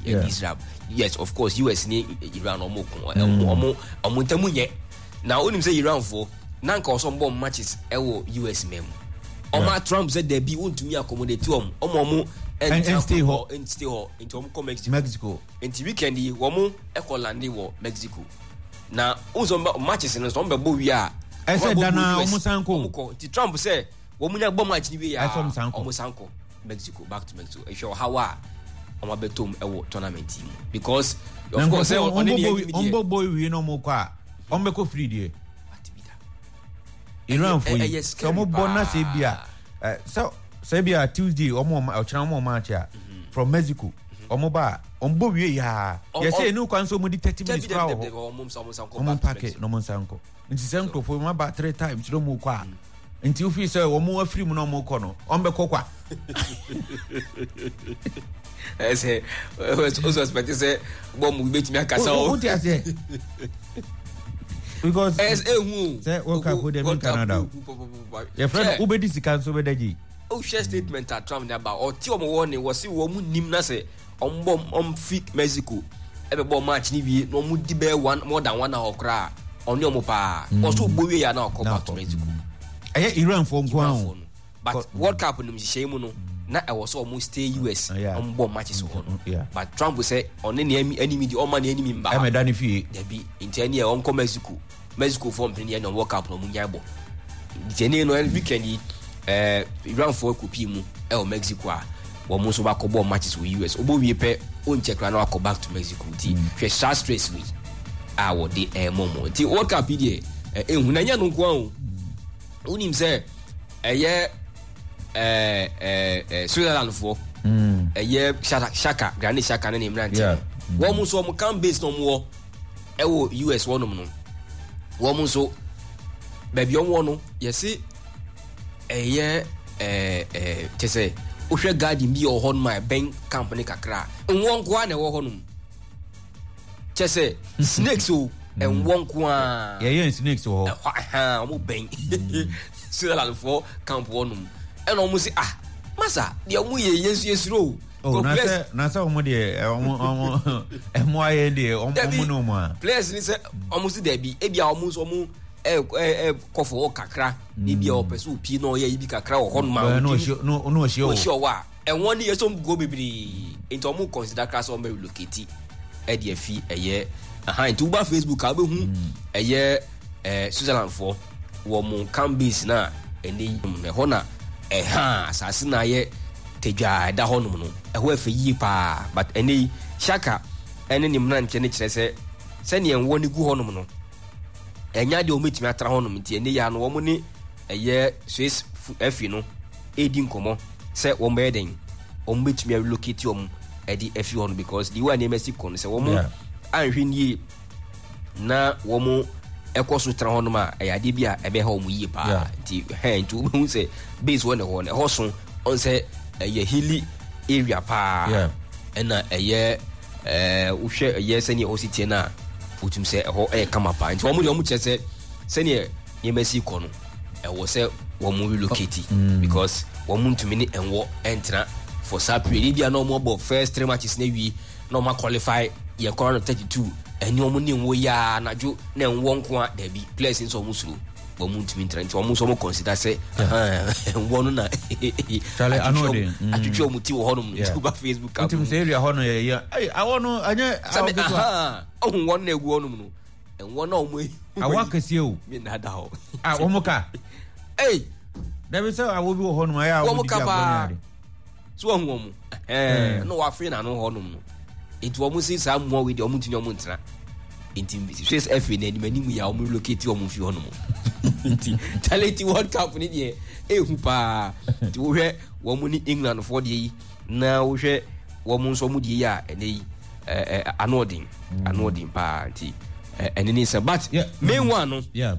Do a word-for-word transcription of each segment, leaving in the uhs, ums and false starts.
and Israel. Yes, of course, U S ni Iran omo omo omo ntamu ye. Na onim say Iran for na nka oso bomb matches e wo U S mem. Oma Trump said there be untumi accommodate om omo omo and stay home and stay home into omo come Mexico. Mexico. Into weekend yi omo e ko lande wo Mexico. Na unzo matches no so be bo wi a. I said dana omo sanko. Ti Trump say wo munya bomb match ni wi ya. Omo sanko Mexico back to Mexico. E show how a omo betom e wo tournament team because of course say on the ombo boy we no mo kwa. Ombe ko free die. Iran for you. So mo bona say bia. So say bia Tuesday omo ochran mo match from Mexico. Omo ba ombo wie ya. You say no kwan so mo di thirty minutes kwa. Omo pack no mo sanko. Nti sanko for mo ba three times no mo kwa. Nti you feel say omo afri mu no mo ko no. Ombe kokwa. I say also expect say bomb we bet me akasa o. What you say? Because as a who say work up with them in Canada. Your friend Ubedi Sikan so bedaji. Oh share statement at Trump about or ti omo warning was see wo mu nim na say on bomb on fit Mexico. Ebe bomb match ni wie no mu di be one more than one hour kra. On your pa. Also bowie ya na come back to Mexico. Aye Iran for ngwan. But World Cup no mhye mu no na e was almost stay U S on bomb matches on. But Trump will say on any enemy the man enemy mba. I me dani fi. There be in ten year on come Mexico. Mexico form premier no World Cup no mu nyabo. Jene no weekend eh Iran for kupi mu e o Mexico a wo mo so ba ko bomb matches with U S. Obo wie pe on check na na back to Mexico. Ti hwe short stress we. Ah wo de eh momo. Ti World Cup die eh ehun na nya no nko an. Unim say eh eh eh Switzerland for mm eh yeah Shaka Shaka Granit Shaka na name ranti wo mu so mu can base no mo e wo U S wo no no wo mu so baby on wo no yesi eh yeah eh eh tese o hwe garden bi o hon my bank company kakra nwo nko na wo ho no tese snakes o en wo nko a yeah yeah snakes o ha mo bank Switzerland for camp wo no and almost say ah masa dia mu ye yesu yesuro oh na say na say omo de omo omo emo aye de omo no mo a players ni say almost there be e bia omo so omo eh eh kofo kakra ni bia opeso pi no ye bi kakra wo hono ma no no no shi o shi o wa and one year so go bibiri into omo consider class o me relocate e de fi eye aha into ba Facebook a be hu eye eh Switzerland for wo mo campus na eni me hona eha asase na ye tedwa da honum no eho afa yi pa but eni Shaka ene nim na nche ne kire se se ne enwo ne gu honum no enya de o metimi atra honum nti eni ya no wo ni eye Swiss afi no edi nkomo se wo meden o metimi relocate om edi afi honum because the one Mexico no se wo mo anhwe ni na wo mo ekoso tra honum a eyade bia ebe ha omu yi pa nti he nti wo se base one ho ne ho so on se eye hilly area pa ena eye eh wo hwe eye se ne ositi na utum se ho e kama pa nti wo mo de wo che se se ne ye Mexico no e wo se wo mo relocate because wo mo ntumi ni enwo entra for that period bia no mo bo first three matches na wi no ma qualify ye corner thirty-two eni omo ni nwo ya najo na nwo nko a da bi players nso omo suru bo mu ntimi ntrant omo so mo consider say nwo no na chale anode atwetwe omo ti wo honum no ba Facebook account ntimi say area hono ye ya ai awono anya aha ohun won na egu honum no enwo na omo awa kase o me na da ho ah omo ka eh da bi say awo bi wo honum ya awo di abonyare so ohun omo eh no wa free na no honum no it wo musi sa mo we de omo tinyo mo ntra intim Swiss F A na ni manimu ya omo locate omo fi hono mo inti talenti World Cup ni de ehu pa ti wo hwe wo mu ni England for de na wo hwe wo mu nso mu de ya ene eh anodin anodin pa ti ene ni se but main one no yeah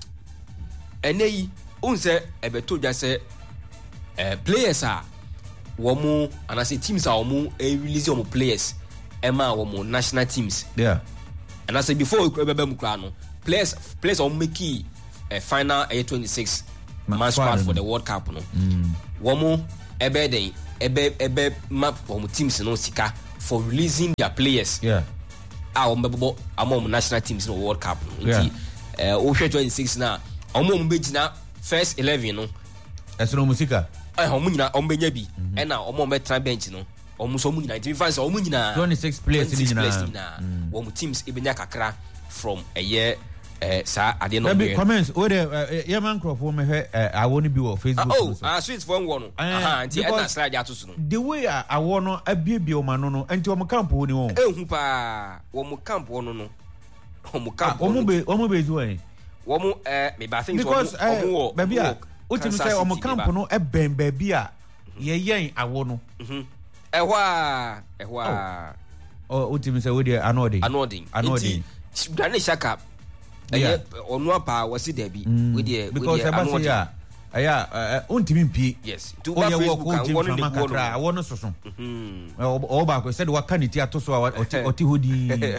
ene yi unse ebeto dwa se eh players a wo mu anase teams a wo mu release wo players Emma or national teams. Yeah. And I said before we no players players on make a final A twenty-six man squad for the World Cup no. Mm. Womo ebe den ebe ebe map on teams no sika for releasing their players. Yeah. Our member among national teams in the World Cup. Yeah. Uh, Ocean twenty-six now. Among Bejina first eleven no. As no musica. I homina on Benyabi. And now Omo Metra bench no. Almost Omuna. If you find Omuna twenty-six players in the one teams Ibn Kakra from a year. Uh, sir, I didn't know. Maybe comments. Or the Yaman Crawford, I want to be on Facebook. Oh, I switch from one. Uh, the way I want a baby or manono and to a camp when you want. Oh, pa, one camp one no. Homo camp, Omobe, Omobe is way. One uh, maybe I think because baby, what you say on camp no a ben baby, ye yang I want. Eh, wah, eh, wah. Oh, what you say with the anodi, anodi, anodi. Dane Shaka. Yeah, on one power was it there be with the because I yeah, ultimate P. Yes, two I want to so. Oh, back said what can it to so or Tihudi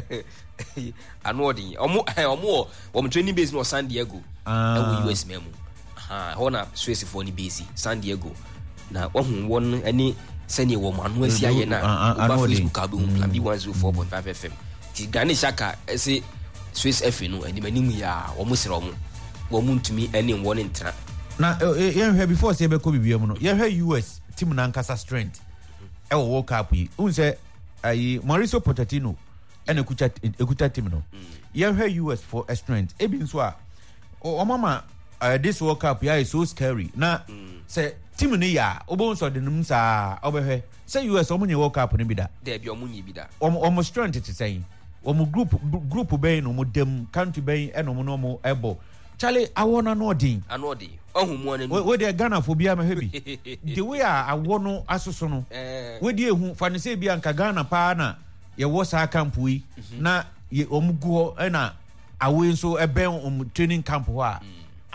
anodi or more or training base no San Diego. Ah, U S memo. Ha, Hona Swiss for any base San Diego. Now, one any senior woman who is Yana, Facebook Kabum, plan B one zero four point five F M. Dane Shaka, say. Swiss F no and the ya almost wrong. Woman to me any one in tra. Now, you before say be Kobe Biamono. You have U S team Nankasa strength. I will walk up. You say I Mauricio Pochettino and a Kucha Ekuta team no. You have U S for a strength. Ebin swa. Oh mama, this World Cup yeah is so scary. Now say team ni ya obon so de num sa obehe. Say U S omo World Cup ni bi da. There be omo ni bi da. Omo strength to say. Omo group group ben no mo dem country ben e no mo no mo ebo Charlie I wanna know din anodi ohun mo ne we dey Ghana for bia ma hebi the way I wono asoso no we dey ehun fa ne say bia nka Ghana pa na ye wo sa camp wi na ye omugo e na awe nso e ben um training camp ho a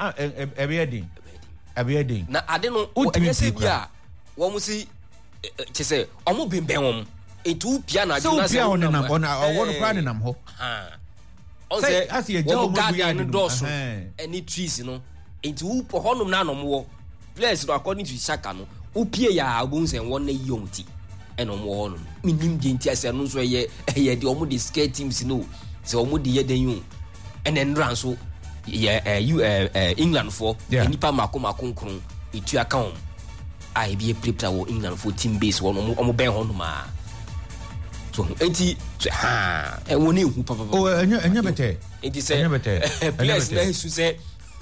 e be din e be din na ade no enye say bia wo mo si che say omo ben ben wo etu piano so piano na nam ona owo plan nam ho ha o say as ye jaw mo bia no doso any trees no etu po honum na no mo place according to Shaka no upie ya abun sen won na yonti eno mo honum minim de ntia se no so ye ye de omo de skate teams no se omo de ye den yun enen ran so ye England for nipa makoma konkron etu account I be a prepare wo England for team base won omo ben honum a so enti ha e woni hu papa oh enya enya bete enti say enya bete place na su say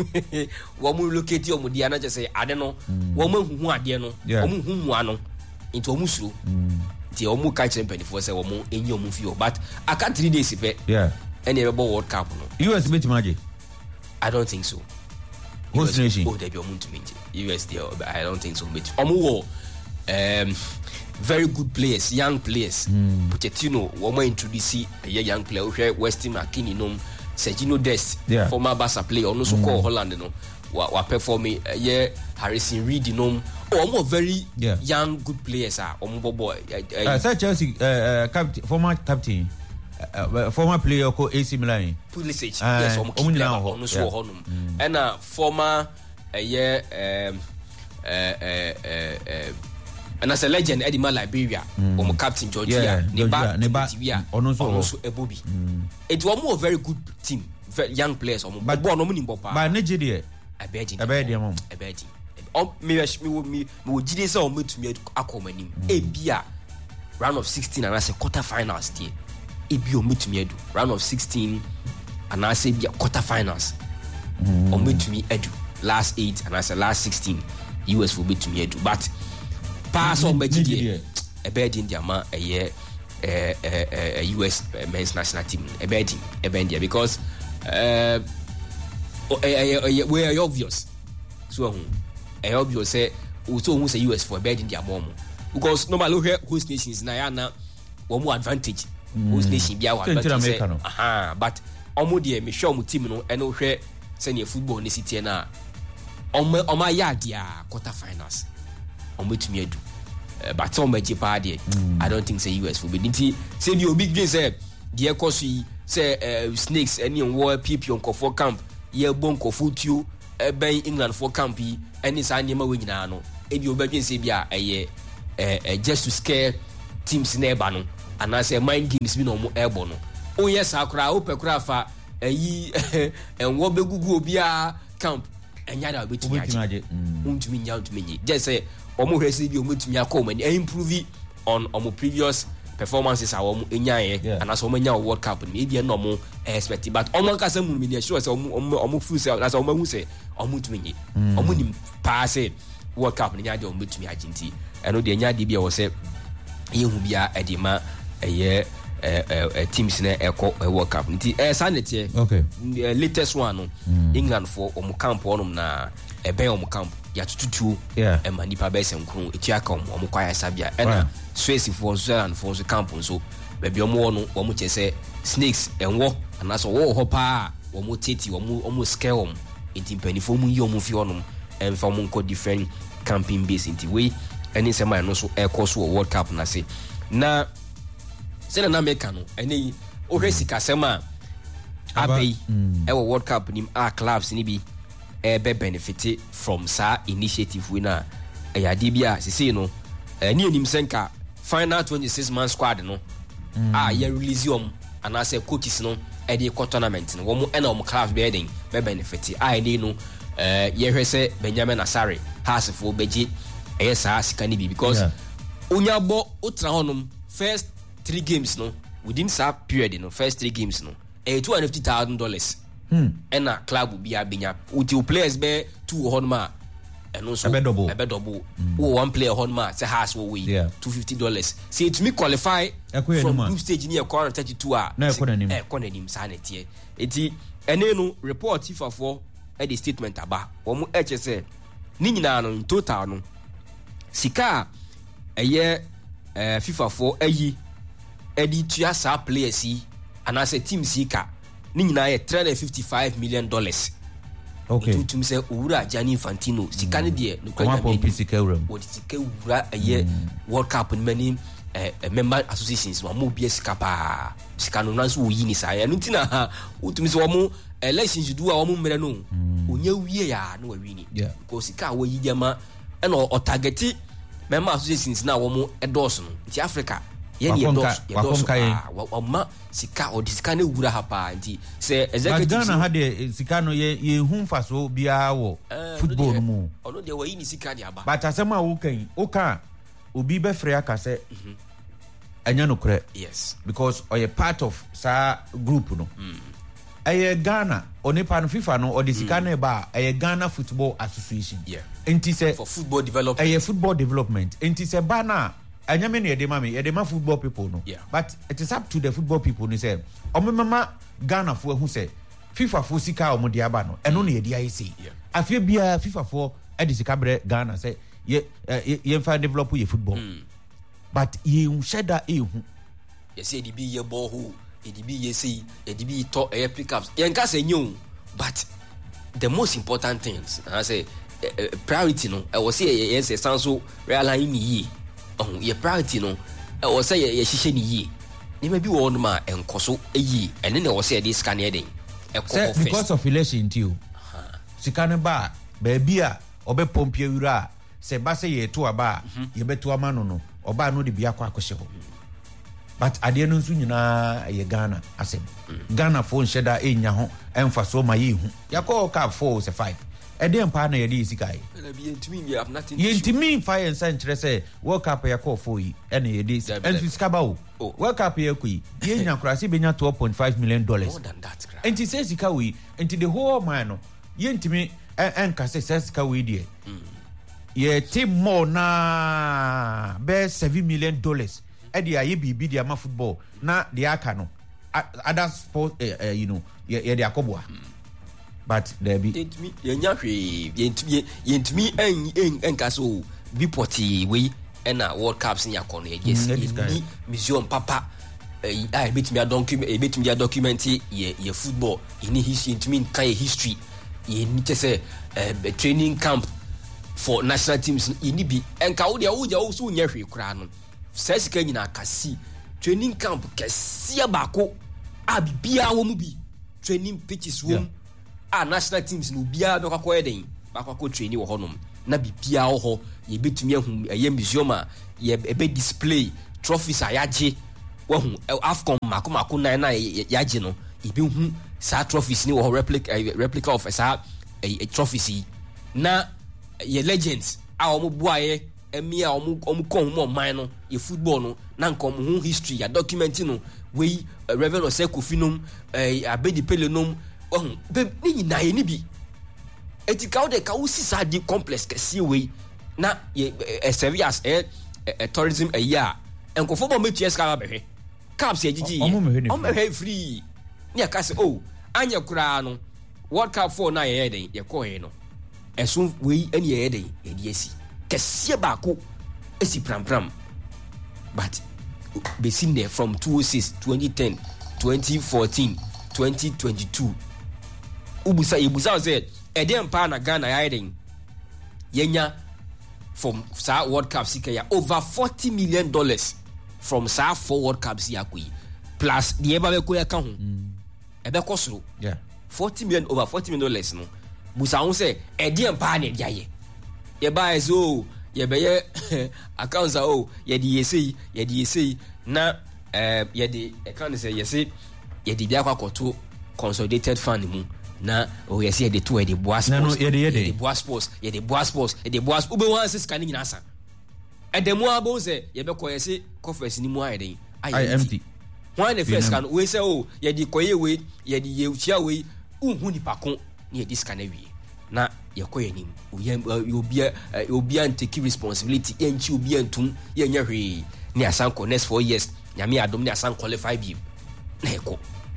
wo mu locate omo dia na je say ade no wo mu hu ade no wo mu hu mu ano enti omo suro enti omo ka champion for say wo mu enyi omo fi o but aka three days pe yeah any rebel World Cup no U S bit magic I don't think so who's nation oh they be omo to me U S there I don't think so but omo wo um very good players, young players. Mm. Pochettino, woman introduce a young player. Okay, Weston McKinney, no, Sergio Dest, yeah. former Barca player, also mm. called Holland, no, were performing. Uh, yeah, Harrison Reed, no, oh, more very yeah. young good players. Ah, um, boy, uh, uh, uh, Chelsea, uh, uh, captain, former captain, uh, uh, former player called A C Milan. Pulisic, uh, yes, um, keep player, on so honum, and uh, former, uh, yeah, um, uh, uh, uh, uh, and as a legend Eddie Ma Liberia mm. or captain Georgia Neba Neba also a bobby it was more very good team very young players but born no bopa by Nigeria I bet I bet you I bet you me me me me jide say o metu me akoma nim e bia round of sixteen and as a quarter finals there e bia o metu me edu round of sixteen and as a bia quarter finals o metu me edu last eight and as a last sixteen U S will be to me edu but pass on Nigeria a bed in Diama a year a U S men's national team a bed a bed because uh we are obvious so I obvious say also who's a U S for a bed in their mom because normally host nations na one more advantage host nation be our advantage aha but omo de me show mu team no e no hwe senior football ne city na omo omo yard ya quarter finals omo tumi adu but some be pa de I don't think say U S will be nti say the big game say the course say snakes any war pp on for camp ye bon ko futuo e ben England for camp yi any sa nyema we nyina no e bi obadwen say bia eye just to scare teams na eba no and I say mind games bi no mo ebo no o yes akra o pekura fa ayi enwo begugu obia camp enya da obetumi age untumi nya untumi nyi just say omo hwese bi omotumi akoma ni improve on omo previous performances are omo enya ye and as omo nya World Cup ni e no mo expect but omo kasa mu ni sure say omo omo full say as omo hu say omo utumi nyi omo ni pass World Cup ni nya de omo utumi age nti eno de nya de bia wo say yehu bia edema eye eh eh teams na eko World Cup nti eh sanete okay latest one no England for omo camp onum na ebe omo camp ya tututu e ma nipa be senkru eti aka omo omo kwaya sabia e na Swiss for Switzerland for so camp so be bi omo no omo chese snakes enwo na so wo ho pa omo teti omo omo scare omo enti panifo mu yi omo fi onum en fa omo ko different camping base enti we any sema no so e ko so World Cup na se na se na America no eni o hwesika sema abei e wo World Cup ni a clubs ni bi e be benefit from sa initiative we na e ya de bia sisi no ni enim senka final twenty-six man squad no a ya release om ana say coaches no e de ko tournament no wo mo e na om clubs be den be benefit a ni no eh ye hwese Benjamin Asare hasfo beji e sa sika ni bi because onya bo utra honum first three games no within that period no first three games no e two hundred fifty thousand dollars hmm and a club will be a binya uti players be two honma and also a double a double one player honma say has what we two hundred fifty dollars say it me qualify from group stage near corner thirty-two ah na economy e economy sanity eti ene no report FIFA for e the statement aba omo eche say ni nyina no total no sika eye FIFA for ayi edi tua sa players yi ana say team sika ni nyina ye three hundred fifty-five million dollars. Okay. To to say ura Gianni Infantino sika ne de no kwa pompi sika ura. Wo sika ura aye World Cup ni many eh member associations wa mo bia sika pa sika no nanso wo yi ni sa ya no ntina utumi se wo mo elections do wa mo mre no onya wie ya no wa wi ni because sika wo yi jama e no o targeti member associations na wo mo endorse no nti Africa ye ni endorse endorse wa ma sika o sika ne wura ha pa nti se executive Ghana ha de sika no ye ye hu mfaso bia wo football no mu ono de wa yi ni sika de aba but asema wo kan wo kan obi be free aka se anya no kure yes because oye part of sa group no aye Ghana onipa no FIFA no o de sika no ba aye Ghana Football Association yeah enti se for football development aye football development enti se ba na anya me ne edema me edema football people no yeah. But it is up to the football people ni say omemama Ghana fo hu say FIFA fo sika omo de aba no eno na ye de ayi say afia bia FIFA fo e de sika bre Ghana say ye ye fa develop ye football mm. But ye sheda e hu ye say di bi ye ball ho e di bi ye say e di bi to e pickups ye nka say nyu but the most important things I say uh, priority no e wo say ye say sanso realign ni yi oh ye priority no e wo say ye hihye ni yi ni ma bi wo no ma enkoso eyi ene ne wo say dey scan e den e ko because of election too sika ne ba ba bia obe pompe wura se ba say ye to aba ye beto ama no no oba no de bia kwa akohye ho but ade no nso nyina ye Ghana asem Ghana fo nhyeda enya ho emfa so ma ye hu yakọ ka four se five ede mpa na ye de sika yi na bi entimi we have nothing ye entimi fa ye nsa nkyere se World Cup yakọ four yi ene ye de ensu sika ba wo World Cup yakọ yi ye nya krase benya twelve point five million dollars more than that gra enti se sika we enti the whole man no ye entimi enka se sika we de ye team more na be seven million dollars e de aye bibi de ama football na de aka no other sport uh, uh, you know ye de akoboa but there be yentumi yenya hwe yentumi yentumi en enka so bi poti we na World Cups nya kono ye yes ni museum papa eh ai betumi document betumi document ye ye football ini history yentumi kan ye history ye ni tese training camp for national teams ini bi enka wo de wo ja wo so nya hwe kura no sesika nyina akasi training camp kesia bako a bibia wo mu bi training pitches wo a national teams no bia do kwakọ eden bako ko train wo honom na bibia wo ho ye betumi ahu ye museum a ye ebe display trophies ayaje wahu Afcon mako mako na na yaje no ibi hu sa trophies ni wo replica replica of sa trophies na ye legends a omo boaye emi a omo omo kon mo man no ye football no na nkom hu history ya document no we Reverend Oseko Finom Abedi Pele nom wahu be ni na ye ni bi etika de ka usi sa di complex kesi we na ye service eh tourism a year enkofo bo metua ska ba behwe caps ye gigi o me free ni aka se oh anya kura no World Cup four na ye den ye ko he no esun we ani ye den ye di esi kese ba ko esi pram pram but be seen there from two oh six twenty ten twenty fourteen twenty twenty-two ubusa ibusa say e dem pa na Ghana ya den yenya from sa World Cup sika ya over forty million dollars from sa four World Cups ya kwi plus the eba be ko ya ka ho e be kosoro yeah forty million over forty million dollars no busa ho say e dem pa na dia ye ye ba so ye be ye accounts o ye di yesi ye di yesi na eh ye di account say yesi ye di bia kwakoto consolidated fund mu na o yesi ye di to ye di boas no ye di ye di boas sports ye di boas sports ye di boas ube wan six kan nyina sa edemu abo say ye be ko yesi conference ni mu ayeden I empty one the first can we say oh ye di koye we ye di ye uchia we unhu ni pakon ni ye dis kan awie na ye koye nim obi obi an take responsibility enchi obi antum ye nya hwe ni asanko next four years nyame adom ni asan qualify bi na eko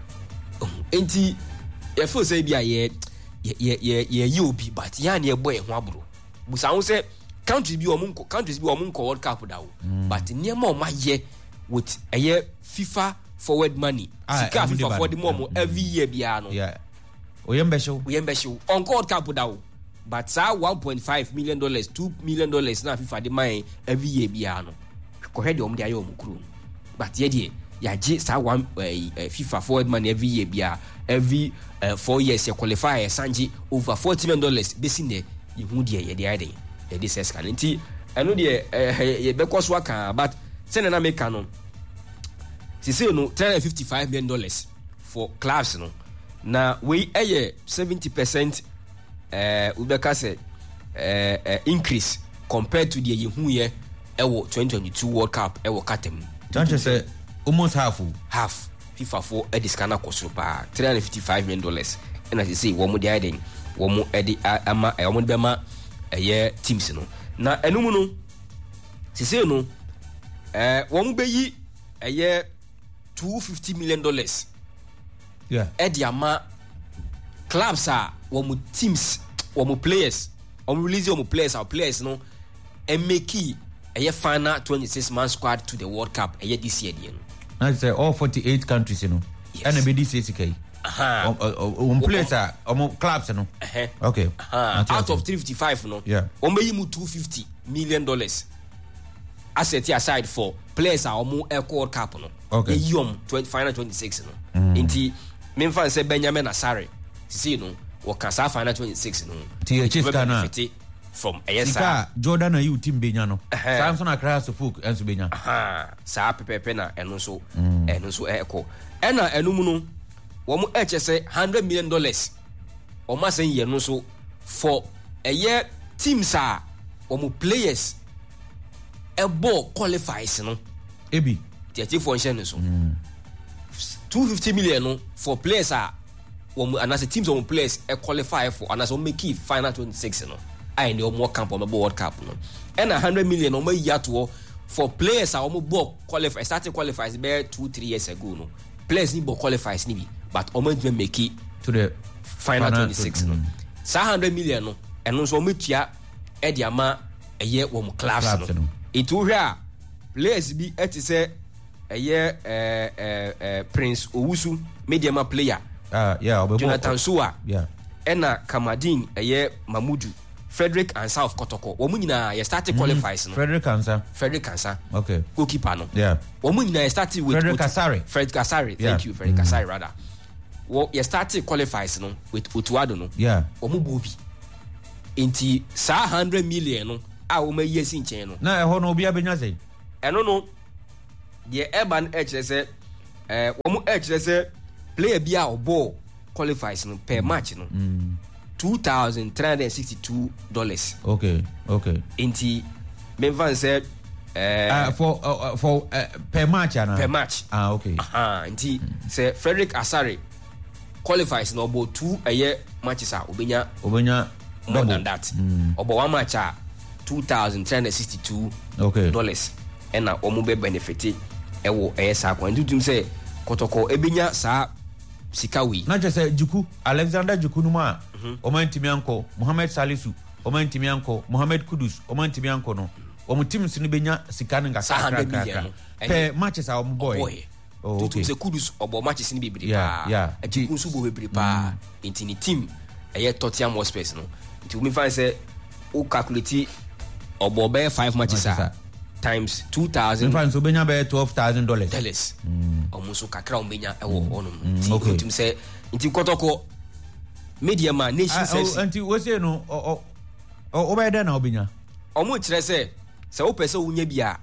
enti ye feel say bia ye ye ye ye ye obi but ya na ye boy ho aburo busa ho say countries bi omunko countries bi omunko World Cup dawo but niam o ma ye with a year FIFA forward money sika FIFA for the mom every year bia no yeah oyembe show oyembe show on World Cup dawo but sa one point five million dollars two million dollars na FIFA de man every year bia no ko he de om de ayo omukuru but ye de ya je sa one uh, uh, FIFA forward money every year bia every uh, four years you qualify sanji over forty million dollars besi ne ye hu de ye de ade ye de ses kan nti eno de ye be koso aka but send na make no si say no three hundred fifty-five million dollars for clubs no na we eye seventy percent eh ubeka say eh uh, increase compared to the ye hu ye ewo twenty twenty-two World Cup ewo katem don't you say almost half half FIFA for ediskana koso pa three hundred fifty-five million dollars and as you say wo mo dey den wo mo edi ama wo mo be ma eye teams no na enum no si say no eh wo mo be yi eye two hundred fifty million dollars yeah edi ama clubs are wo mo teams wo mo players wo mo release wo mo players our players no and make eye final twenty-six man squad to the World Cup eye this year den I say all forty-eight countries you know and yes. B D C K aha um players are um clubs you know uh-huh. okay uh-huh. out of three hundred fifty-five no yeah o meyi mu two hundred fifty million dollars asset aside for players are omo equal World Cup no okay yom twenty final twenty-six no mm. Inti me fan say Benjamin Asare see no wo kan sa final twenty-six no T H Kana from A S R Jordan ayu team benya no Samson Accra Suffolk enso benya aha sa pepepe na eno so eno so eko ena enum no wo mo eche say one hundred million dollars o ma say ye no so for a year teams are wo mo players e ball qualifies no ebi thirty function so two hundred fifty million no for players are wo mo anase teams wo mo players e qualify for anase make it final twenty-six no I know more camp on the World Cup no and one hundred million on my year to for players are almost ball qualify started qualifies bare two three years ago no players need ball qualifies ni but almost make it to the final twenty-six no so one hundred million no and no so metia e dia ma a year wo class no it will here players be et say a year eh eh Prince Owusu medium player ah yeah Jonathan Suwa yeah ena Kamadin a year Mamudu Frederick Ansa of Kotoko. Wo mu nyina ye started qualifies no. Frederick Ansa. Frederick Ansa. Okay. Goalkeeper no. Yeah. Wo mu nyina ye started with Frederick Kasari. Frederick Kasari. Thank yeah. you Frederick mm. Kasari rather. Wo ye started qualifies no with Otuado no. Yeah. Wo mu bobi. Enti sa one hundred million no a wo ma yesi nchen no. Na e ho no obi abenya sei. Eno no the urban H S A eh wɔn H S A player bi a ɔbɔ qualifies no per match no mm. two thousand three hundred sixty-two dollars. Okay, okay. Inti Memvan said uh, uh, for uh, for uh, per match ana? Per match. Ah, okay. Aha, inti mm. say Frederick Asare qualifies no about two a year matches a obenya obenya more double. Than that. Mm. About one match a two thousand three hundred sixty-two okay. dollars. And na omo be benefit ewo e sa kwa ntutum say kotoko ebenya sa sikawi. Na just say Juku Alexander Juku numa o man timi anko Mohamed Salisu o man timi anko Mohamed Kudus o man timi anko no o mu teams ni benya sika nga sa one hundred million per matches a omo boy. Oh, okay. Tutum say Kudus obo matches ni bebre pa. Yeah. Juku so bo bebre pa. Inti ni team eye Tottenham Hotspur no. Inti we find say o calculate obo be five matches a times two thousand. In fact, so benya be twelve thousand dollars. Dollars. Almost kakra umbenya ewo onum. Okay. Tim say inti kotoko media man nation says. Anti we say no o o be there na obenya. Omo kire say say o pese unya bia.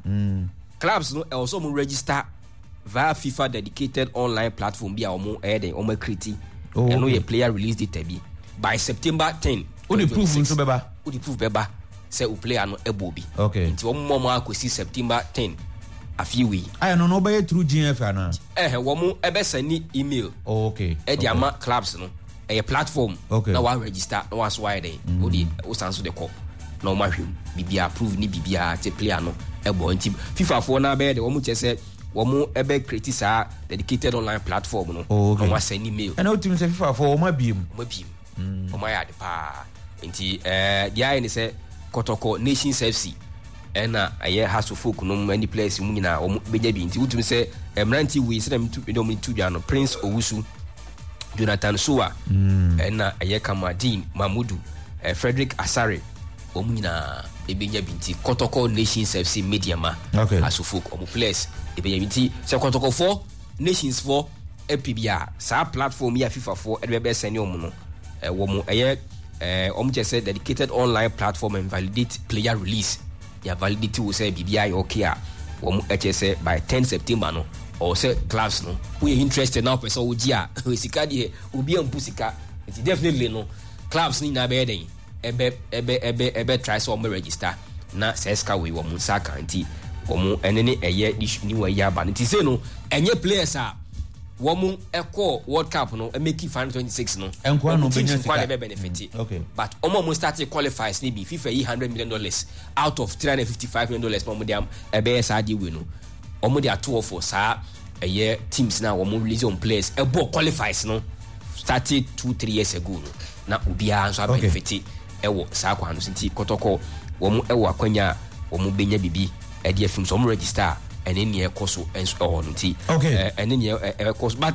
Clubs no also mo register via FIFA dedicated online platform bia omo e den omo create. And no your player release date bi by September tenth. O dey prove nso beba. O dey prove beba. Say u player no ebobi. Okay. Nti omo mo akosi September tenth. A few we. I no no be through G F ana. Eh wo mo e be send email. Oh, okay. E di ama clubs no. E platform. Okay. Na wa register na wa so why dey. O di o sanso de call. Na o ma hwem. Bibia approve ni bibia te player no e bo nti FIFA for na be de wo mo che say wo mo e be create sa dedicated online platform no. Oh, okay. Na wa send email. And o team say FIFA for o ma biem. O ma biem. O ma ya de pa. Nti eh dia ni say Kotoko Nations F C ena aye haso folk no many players mu nyina o beja bi nti wutumi se emranti we se dem tu dem tu bia no Prince Owusu Jonathan Soa mm. ena aye Kamadin Mamudu eh, Frederick Asare o mu nyina e beja bi nti Kotoko Nations F C media ma okay. haso folk o mu players e beja bi nti se Kotoko four Nations four e pibia sa platform ya FIFA four e be be send o mu no e wo mu aye eh um just said dedicated online platform and validate player release. Ya validity will say B B I okay ah. Um H S A by tenth September no. Or say class no. We interested now person oji ah. Sika de obi ampu sika. It definitely no. Clubs ni na be den. Ebe ebe ebe ebe try so me register. Na seska we wo mun saka anti. Wo mu ene ne eye ni wa ya ba. Nti say no enye players ah. Womu echo World Cup no e make five twenty-six no enko no benya sika be benefit mm, okay but omo mo start qualifies ni bi FIFA one hundred million dollars out of three hundred fifty-five million dollars mo dem e be sa di we no omo dey two for sa eye teams na womu release on players e bo qualifies no started two three years ago no na obia so benefit e wo sa kwa no sinti Kotoko womu e wo akwanya womu benya bibi e dey film so mo register and in your course and so on. Okay. And in your course, but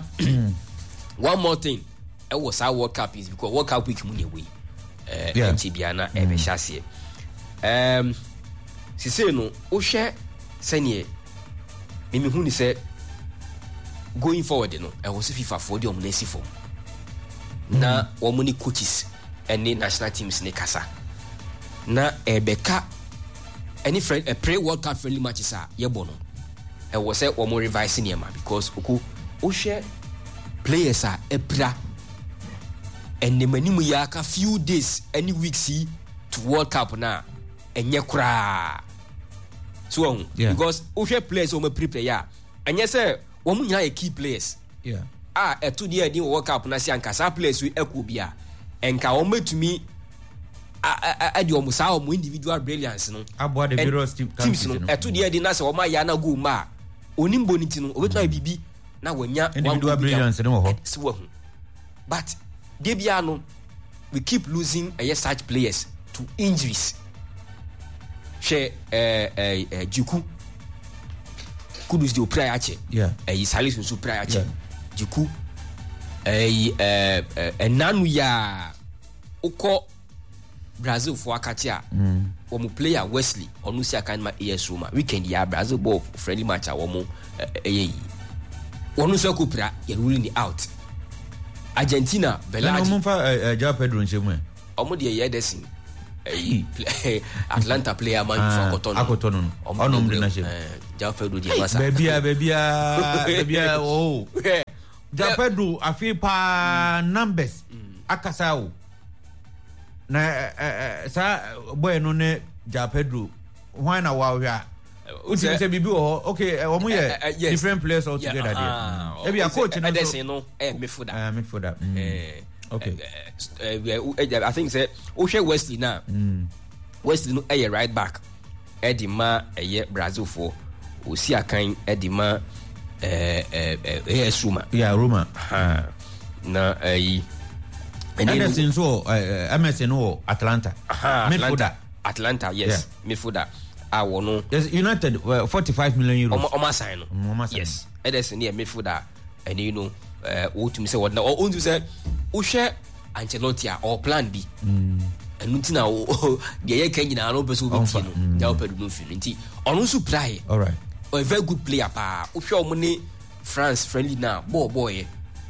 one more thing, I was our World Cup is because World Cup week money away. Uh, yeah. Tibiana and Chassis. Um, she said no. Oshe Senye. Mimi Huni said going forward, you know, I was FIFA for the omnesi form. Na womuni coaches and the national teams ne kasa. Na Ebeka any friend a pre World Cup friendly matches are yebono. I was say one more revising yema because oku o share players are epra and the many yaka few days any week see to World Cup na enye kra so yeah. Because o share players o me pre player and yes say one mu nyina key players yeah ah e to dey dey World Cup na si ankasa players we ekobia enka o metumi a di omo sa omo individual brilliance no abo the various teams no e to dey dey na se o ma ya na go ma onimbo ni ti no obetuma bibi na wanya individual brilliance no ho si wo hu but dey bia no we keep losing uh, such players to injuries she eh eh Juku Kudus de opra ya che yeah eh Salisu so opra ya che Juku eh eh enanu ya uko Brazil for akatia mm. Omo player Wesley onu si aka ma A S Roma weekend ya Brazil ball friendly match a womo eh onu so kupra ya ruling out Argentina Belaji omo fa ja Pedro nchemu omo de ye desin Atlanta player man for Cotonou. Akotono. Onom de na shame. Jao Pedro di Massa. Bebia bebia bebia oh. Jao Pedro afi pa numbers akasao. Na sa boy no ne Jao Pedro why na wa hwa. Uti say bibi o okay omo ye different players all together there. Ebi a coach na so no eh midfielder. Ah midfielder. Eh okay. I think say Oshe Wesley now. Wesley no eh right back. Edima eh Brazil for Osi akan Edima eh eh eh Roma. Yeah, Roma. Ha. Na eh Anderson so M S N o Atlanta. Midfielder. Atlanta, yes. Midfielder. I wono. Yes, United uh, forty-five million euros. Omo sign no. Yes. Ederson near midfielder and you know uh what to say what now or to say o share Ancelotti or plan B. Mm. And ntina o the year can na no person be no. Jao Pedro no feel nti ono so play. All right. A very good player pa. O hwe omo ne France friendly now. Boy boy.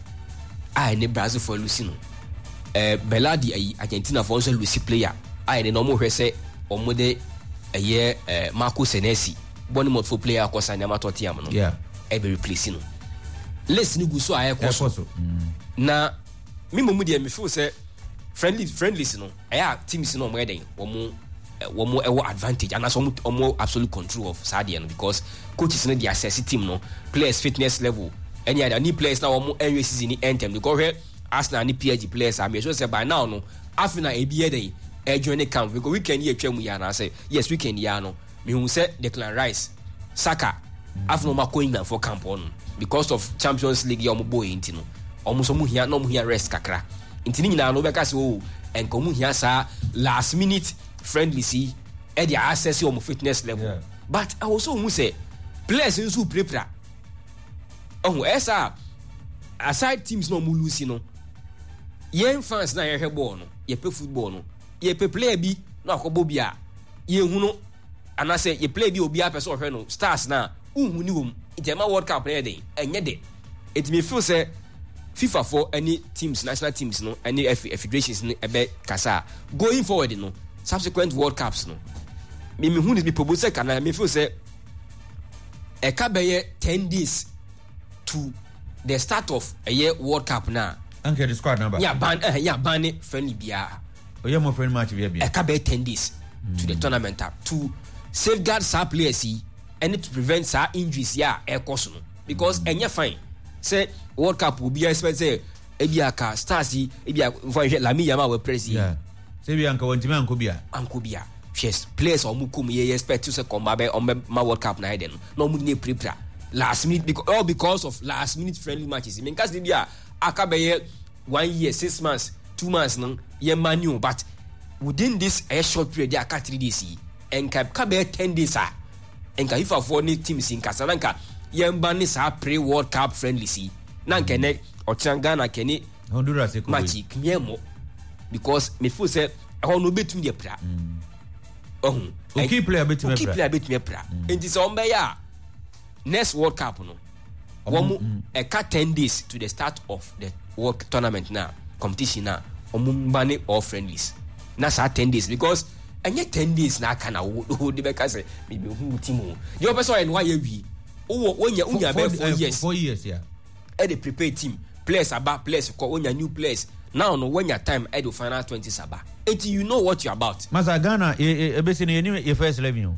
I ne Brazil for Lucino. Eh Beladi Argentina for also Lucy player. I ne no mo hwe say omo de eye eh Marco Senesi Bournemouth for player ko sanya Tottenham no yeah e be replace no less ni gu so aye ko so na me momu de me feel say friendly friendlies no aya teams no mo eden wo mo wo mo e wo advantage and so mo absolute control of Sadia no because coaches no dey assess team no players fitness level any other new players na wo mo every season ni end time because here Arsenal ni P S G players am so say by now no afina e bi eden e join camp because we can hear twemu ya na say yes we can ya no me hu say Declan Rice Saka afno ma going for camp on because of Champions League ya mo boy inti no omo so mu hia no mu hia rest kakra inti ni nyina no be ka say oh enko mu hia sa last minute friendly see e dey access your fitness level yeah. But I also mu say players nso prepare oh esa aside teams no mu lose no yen fans na ye hwebo no ye pe football no ye pe player bi na akobo bi a ye hu no ana say ye play bi obi a person hwe no stars na unhu ni wom itema world cup na dey enye de it me feel say FIFA for any teams national teams no any federations no ebe kasa going forward no subsequent world cups no me me hu ni propose kana me feel say e ka be ye ten days to the start of a year world cup na anke the squad number yeah ban uh, yeah ban friendly bia oh yeah, my friend match be a couple ten days mm. to the tournament to safeguard sa players and to prevent sa injuries yeah air course no because mm. enya fine say world cup will be expect say ebiaka stars ebia for Lami Yama we press yeah say bi anka wontima anko bia anko bia yes players omu kum ye expect to say come ba on ma world cup na eden no mu ne prepare last minute because all because of last minute friendly matches I mean cause bia aka be one year six months two months no ye manu but within this a short period they are three days and ka ka be ten days ah and ka FIFA for any teams in Casablanca ye mbani sa pre world cup friendly see na nkene ochanga na kene Honduras e ko match kmiemo because me feel say ho no betum de pra oh okay player betum pra okay player betum pra enti so mbe ya next world cup no womu e ka ten days to the start of the world tournament now competition now omumbane all friendlies na sa ten days because enye ten days na aka na wo de be ka say me be hu team o the person en wa ye wi wo wonya unya be four years four years yeah e dey prepare team players aba players ko wonya new players now no wonya time e do final twenty aba until you know what you about Maza Ghana e be say ni e first eleven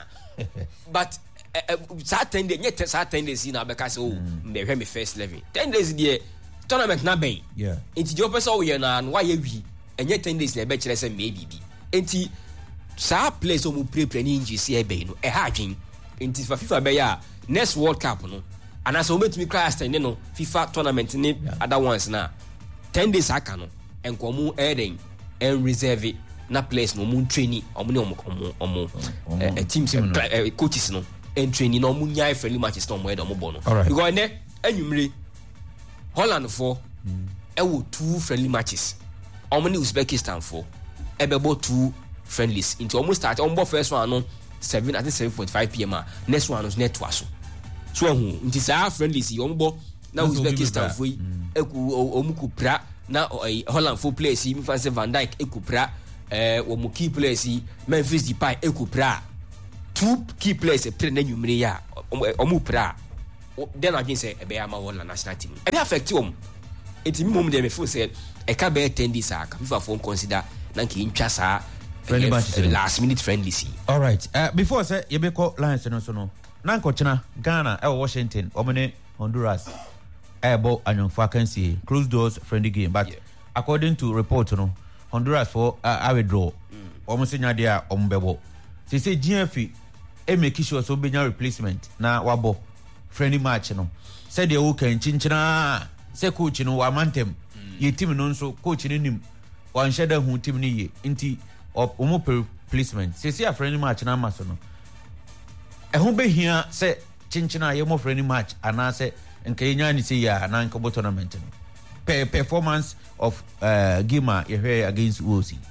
but sa ten days nye sa ten days na be ka say oh me hwe me first eleven ten days there tournament na ben yeah until the person we na wa ye wi enye ten days na be kire say maybe bi until sa place o mu prepare ni inji se e be no e ha adwen until FIFA be ya next world cup no and as o metumi cry stand no FIFA tournament ni yeah. Other ones na ten days aka no enko mu eden en reserve na place no mu training omo ne omo omo eh teams coaches no en training no mu nyai friendly matches no mo eden omo bo no because ne anwumre Holland for mm. ewo two friendly matches omo ne Uzbekistan for ebebo two friendlies into almost start omo first one no seven I think seven forty-five p m next one is net waso so hu nti sa friendlies omo bo na Uzbekistan for eku omo ku pra na Holland for players mi fancy Van Dijk eku pra eh wo mu key players Memphis Depay ekupra two key players e play na nwumire ya omu pra then again say e be ama won national team e be affect om enti mi mom dem me feel say e ka be ten days aka FIFA for consider na nke ntwa sa last minute friendly see. All right, uh, before say you be call lines no so no na nkochina Ghana e Washington omene Honduras ebo anyonfa can see closed doors friendly game, but yeah. according to report no Honduras for uh, a withdraw omo senya dia ombebo say say G F e make sure so benya replacement na wabo friendly match no say the who can chinchina say coach no wa mantem mm. ye team no so coach ni nim wan sheda hu team ni ye nti omo replacement say say a friendly match na maso no e ho be hia say chinchina ye mo friendly match ana say nke nya ni say ya na nko tournament no per performance of uh, Gima ye against O C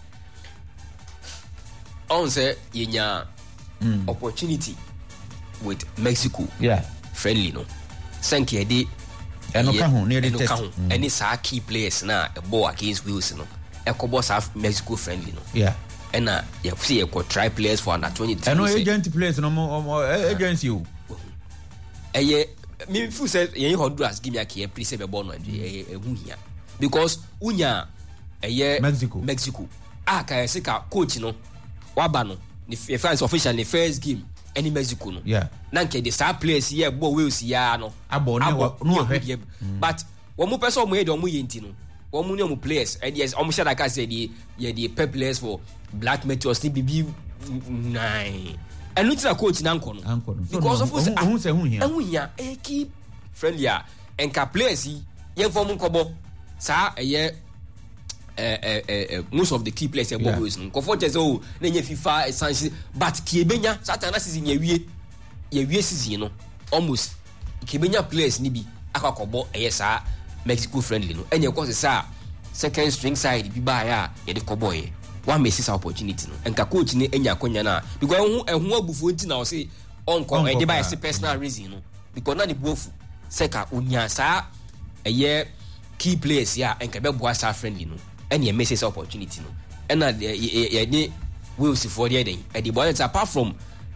on say yenya mm. opportunity with Mexico yeah friendly no sanke de eno ka ho near the test mm. any sa key players na a ball against Wales no e ko boss af Mexico friendly no yeah and uh you see you could try players for under twenty eno agent players no mo agency o eh me feel say yen Honduras give me a key play say be ball no e hu hia because unya eh Mexico Mexico ah ka say ka coach no waba no the France official the first game any Mexico no yeah na nke the star players here bo Wales ya no abo no no but wo mo person mo e de o mo yenti no wo mo ne mo players and yes o mo shada ka say the yeah the pep players for black meteors ni bibi nine and no tira coach na nko no because of who who say who here who here e keep friendly ah and ka players yen form nkobo sa eye eh eh eh most of the key players ebo Wales no ko for just oh na nya FIFA essentially but kiebenya satana season ya wie ya wie season no almost kiebenya players ni bi akakobo eye sa Mexico friendly no enye ko se sa second string side bi ba ya ye de kobo ye one may see opportunity no enka coach ni enya konya na because ehun ehun abufu nti na o say on ko e de ba say personal reason no because na ni bofu seka unya sa eye key players ya enka be boa sa friendly no any message opportunity no and uh, ye ni Wales for the day and the boys apart from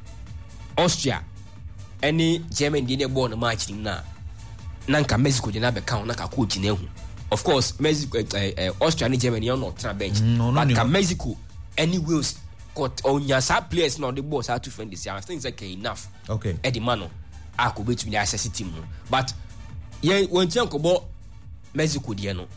Austria any Germany dey born no match nim na nanka Mexico dey na be count na ka coach na hu of course Mexico uh, uh, Austria and Germany on not tra bench no, no, but no. Ka Mexico any Wales got on your side players now the boss are to friend this year I think it's like enough okay Eddie Mano I could be to the access team no but yeah when you talk about Mexico dey no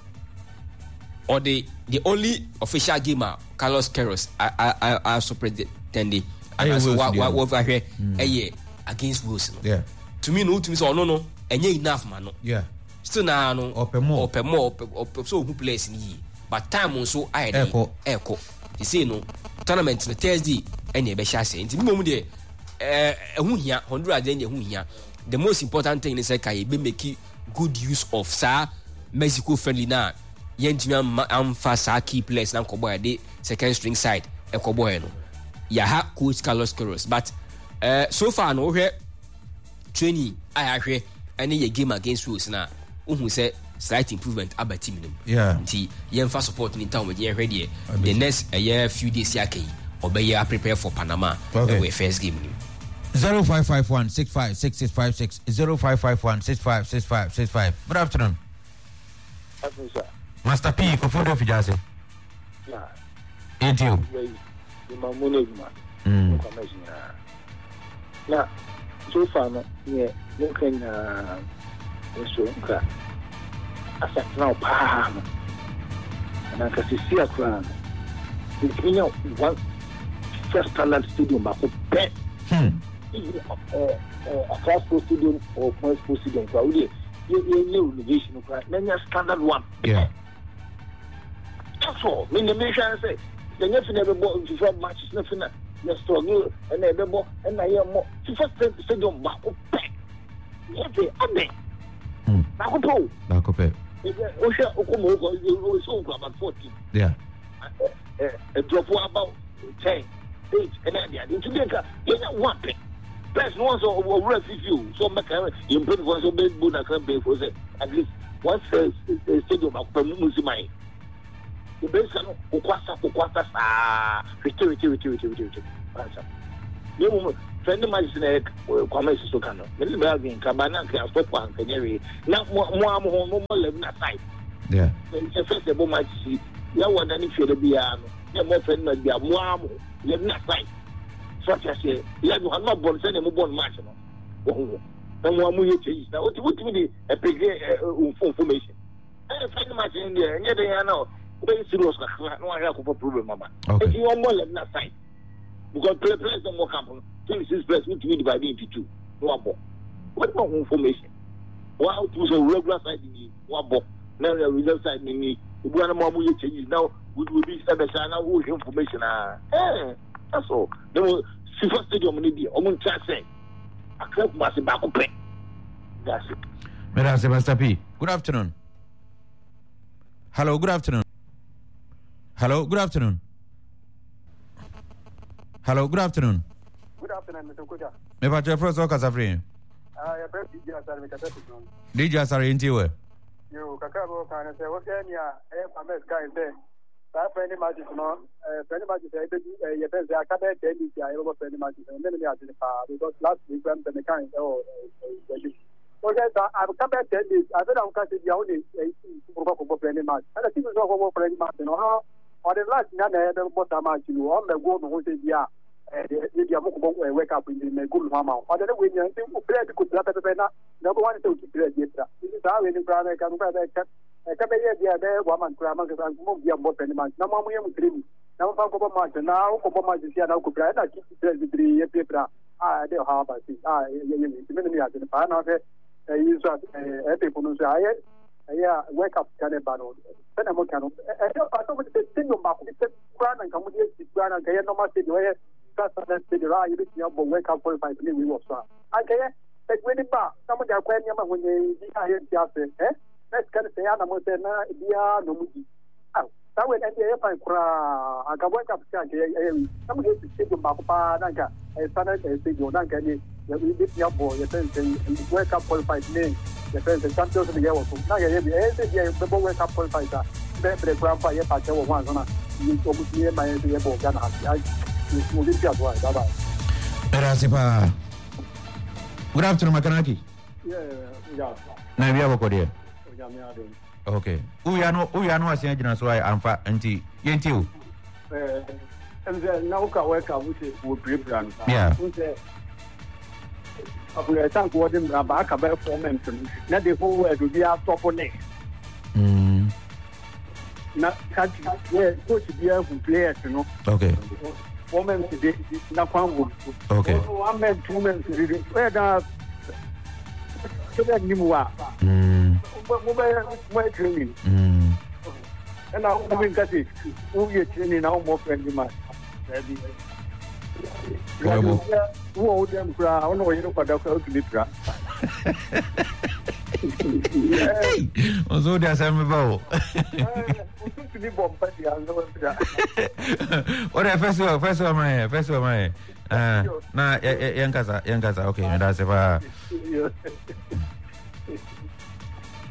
or the the only official gamer Carlos Queiroz I I I I superintendent and as what what what here eh against Wales no yeah to me no to me so no no enye enough man no yeah still na no ope more ope more ope so who plays ni but time so I dey echo echo you see no tournament no Thursday enye be sha say nti mom de eh ehu hia Honduras de enye hu hia the most important thing is say kai be make good use of sa Mexico friendly na yentimi am fast key players na koboy de second string side e koboy no ya ha coach Carlos Queiroz but uh, so far no hwe training I hwe any ye game against Wales na uhun say slight improvement about team nim yeah nti yemfa support ni town we ye hwe de the next a year few days yakai obey prepare for Panama okay. We first game nim zero five five one six five six six five six zero five five one six five six five six five. Good afternoon. Afternoon, Master P, ko fodo fi jase. Na. Etio. Ni mamuno ma. Mm. Na, so far no, ye, no kan na so nka. Asa na pa. Na ka sisi akra. Ni kinya one first standard stadium ba ko pe. Hmm. Eh eh across stadium or point stadium kwa udi. Ye ye new innovation kwa. Na standard one. Yeah. So, me the mission say, the next never bought FIFA matches, nothing. Let's talk you and never bought, and I am more. FIFA stadium back up. Yes, I mean, back up. Back up. Osha Okomo is so about forty. Yeah. A drop about ten, eight, and then into the you know one thing. Plus, no so over you. So, make you put for so big boon. I can't pay for it. At least one says stadium back from Musimai. the base no okwasa okwasa sa witi witi witi witi witi answer the moment friend of mine say kwame so kan no me be having kabana can stop one kenyere na mo am ho no mo level na side yeah the first ebo match see ya wona ni fere bia no na mo friend na bia mo am level na side so I say ya no no ball say mo ball match no wo na mo am ye change na what what me the information eh friend match in there nya dey na very serious no I have a problem mama if you want more level na side because play players don't work up twenty-six players need to be divided into two no ball what more information wow to so regular side ni one ball now the reserve side ni we want more more changes now we will be special now who information ah eh that's all the Sifa stadium ni bi omo try say akrep must back up that's it Madam Master P good afternoon hello good afternoon hello good afternoon hello good afternoon good afternoon Mister Koja me pa chefro so kasafri ah ya be D J Asare me kata tuno D J Asare ntiwe yo kaka bo kana se wo kenya e pa mes kai se ta friend match no eh friend match se e be ye be za ka be te ni ya e bo friend match se me me ati pa because last week when the kind oh okay so I come back to this I don't want to see how the pro ko friend match and the so ko friend match no how or the last na na the bottom match no on the go no say dia eh dia mo ko wake up in the good mama or the way you think play the good play pe na no go want to play dia this is how we in brother can go back ka be dia be wa man kura man ka mo dia mo pe match na mo mo yem three na mo ko ba match na ko ba match sia na ko play na ki play the three ye pepra ah de ha ba si ah ye ye ni me ni ya de pa na ke eh iso eh pe ko no say aye yeah wake up kan e ba no pe na mo kan no eh pa to mo te tin no ba ko te kura na ka mo dia ti kura na ka ye no ma se do ye ka sa na se do ra ye ti ya bo wake up qualify ni we was sa ake ye e gwe ni ba na mo ja kwa ni ma ho ni di ha ye ti ase eh let's kan se ya na mo se na dia no mu di ah ta we na dia ye pa kura aka wake up ka ke ye na mo ti se do ba ko pa na ka e sa na se do na ka ni ya we di ya bo ye te wake up qualify ni the president Santos de Yawo na ye bi e se ye be bo wake up qualify ta be be grandpa ye pa che wo wan so na ni o mu ni ma ye ye bo ga na ha ni mo di pia do ai bye bye Gracias pa good afternoon Makanaki yeah yeah na bia boko de o ja me ade okay uya no uya no asia gina so ai amfa anti yenti o eh enze na uka wake up with wo prepare no yeah Abule tank wodi mbra ba ka be format na de fo we do bia top ne mm na ka ye coach bia who players no okay format de na kwan wo okay one man two men de we da so that ni mu wa mm mo be mo training mm na o bin ka ti o ye training na o mo friend ma ready Bravo. Wo dem kra ono yero pada ko clipra. Ozo dia sa me ba o. O tu ni bomba dia no bra. Ora festival festival mai festival mai. Ah na yang kasa yang kasa okay me da se ba.